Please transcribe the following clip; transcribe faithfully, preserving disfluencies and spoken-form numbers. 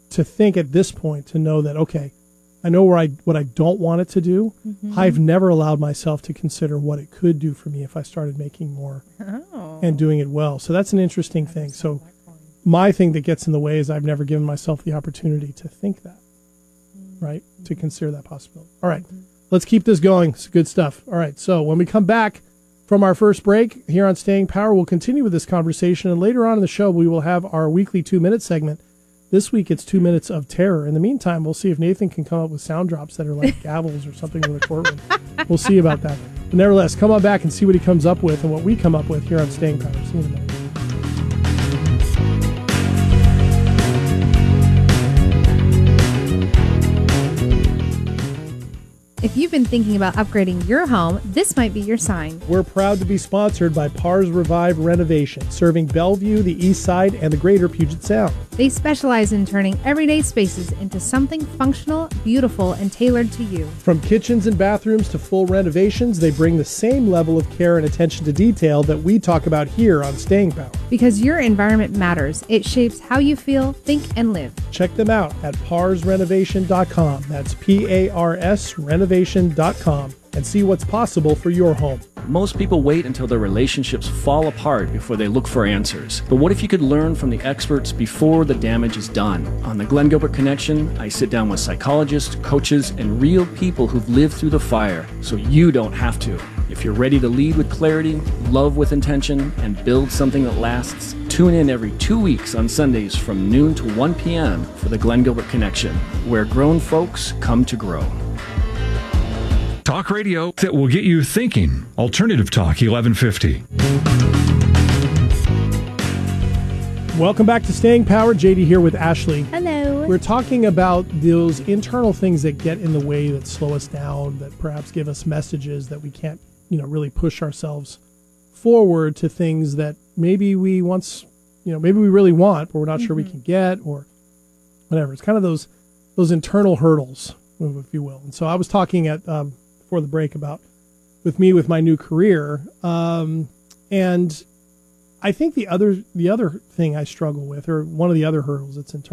to think at this point, to know that, okay, I know where I what I don't want it to do. Mm-hmm. I've never allowed myself to consider what it could do for me if I started making more oh. and doing it well. So that's an interesting I thing. So my thing that gets in the way is I've never given myself the opportunity to think that, mm-hmm. right? To consider that possibility. All right, mm-hmm. let's keep this going. It's good stuff. All right, so when we come back from our first break here on Staying Power, we'll continue with this conversation. And later on in the show, we will have our weekly two-minute segment. This week, it's two minutes of terror. In the meantime, we'll see if Nathan can come up with sound drops that are like gavels or something in the courtroom. We'll see about that. But nevertheless, come on back and see what he comes up with and what we come up with here on Staying Power. See you in a minute. If you've been thinking about upgrading your home, this might be your sign. We're proud to be sponsored by Pars Revive Renovation, serving Bellevue, the East Side, and the greater Puget Sound. They specialize in turning everyday spaces into something functional, beautiful, and tailored to you. From kitchens and bathrooms to full renovations, they bring the same level of care and attention to detail that we talk about here on Staying Power. Because your environment matters. It shapes how you feel, think, and live. Check them out at pars renovation dot com. That's P A R S renovation dot com, and see what's possible for your home. Most people wait until their relationships fall apart before they look for answers. But what if you could learn from the experts before the damage is done? On the Glenn Gilbert Connection, I sit down with psychologists, coaches, and real people who've lived through the fire, so you don't have to. If you're ready to lead with clarity, love with intention, and build something that lasts, tune in every two weeks on Sundays from noon to one p.m. for the Glenn Gilbert Connection, where grown folks come to grow. Talk radio that will get you thinking. Alternative Talk, eleven fifty. Welcome back to Staying Power. J D here with Ashley. Hello. We're talking about those internal things that get in the way, that slow us down, that perhaps give us messages that we can't, you know, really push ourselves forward to things that maybe we once, you know, maybe we really want, but we're not mm-hmm. sure we can get, or whatever. It's kind of those those internal hurdles, if you will. And so I was talking at um, before the break about with me with my new career, um, and I think the other the other thing I struggle with, or one of the other hurdles that's internal,